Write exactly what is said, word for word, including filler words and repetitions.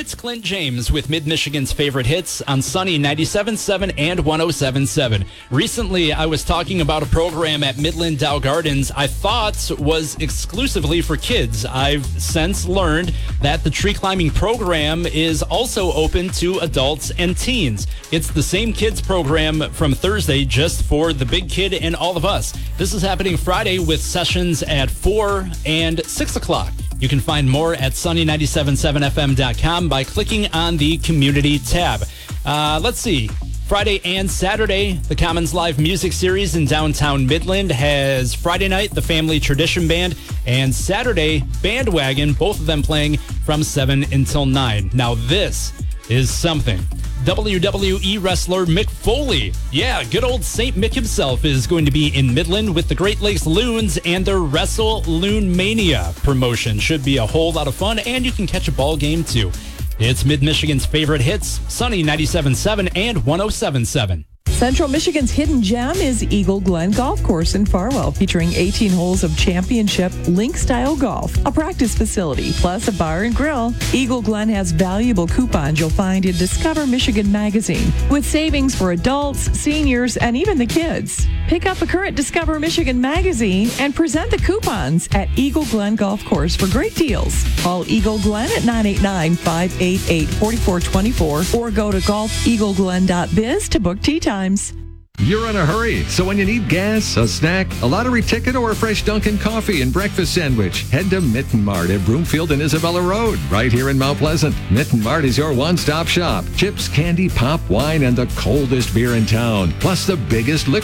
It's Clint James with Mid-Michigan's favorite hits on Sunny ninety-seven point seven and one oh seven point seven. Recently, I was talking about a program at Midland Dow Gardens I thought was exclusively for kids. I've since learned that the tree climbing program is also open to adults and teens. It's the same kids program from Thursday, just for the big kid and all of us. This is happening Friday with sessions at four and six o'clock. You can find more at sunny ninety-seven point seven f m dot com by clicking on the Community tab. Uh, let's see. Friday and Saturday, the Commons Live Music Series in downtown Midland has Friday night, the Family Tradition Band, and Saturday, Bandwagon, both of them playing from seven until nine. Now this is something. W W E wrestler Mick Foley. Yeah, good old Saint Mick himself is going to be in Midland with the Great Lakes Loons and their Wrestle Loon Mania promotion. Should be a whole lot of fun, and you can catch a ball game too. It's Mid-Michigan's favorite hits, Sunny ninety-seven point seven and one oh seven point seven. Central Michigan's hidden gem is Eagle Glen Golf Course in Farwell, featuring eighteen holes of championship link-style golf, a practice facility, plus a bar and grill. Eagle Glen has valuable coupons you'll find in Discover Michigan magazine, with savings for adults, seniors, and even the kids. Pick up a current Discover Michigan magazine and present the coupons at Eagle Glen Golf Course for great deals. Call Eagle Glen at nine eight nine, five eight eight, four four two four or go to golf eagle glen dot biz to book tee times. You're in a hurry, so when you need gas, a snack, a lottery ticket, or a fresh Dunkin' coffee and breakfast sandwich, head to Mitten Mart at Broomfield and Isabella Road, right here in Mount Pleasant. Mitten Mart is your one-stop shop. Chips, candy, pop, wine, and the coldest beer in town, plus the biggest liquor